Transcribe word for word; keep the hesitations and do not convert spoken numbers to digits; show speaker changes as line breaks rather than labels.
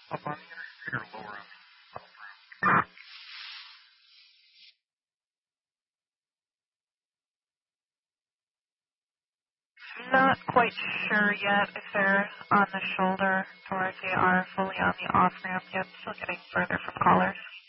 Up on the interstate or lower on the off ramp?
Not quite sure yet if they're on the shoulder or if they are fully on the off ramp yet. Still getting further from callers.